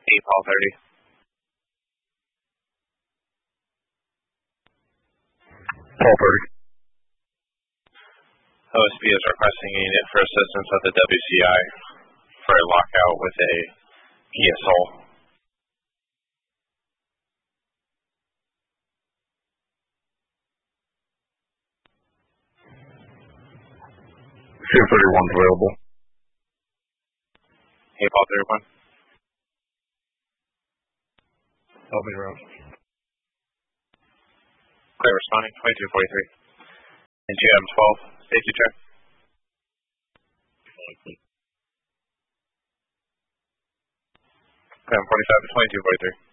8 Paul 30. Paul 30. OSB is requesting a unit for assistance at the WCI for a lockout with a Kia Soul. CF31 is available. 8 Paul 31. Albany Road. Clear responding, 2243. And GM 12, safety check. Clear 45 to 2243.